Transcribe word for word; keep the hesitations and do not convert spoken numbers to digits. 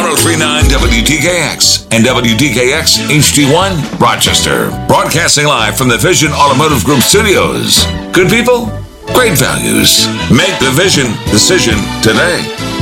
oh three nine W D K X and W D K X H D one, Rochester. Broadcasting live from the Vision Automotive Group studios. Good people, great values. Make the Vision decision today.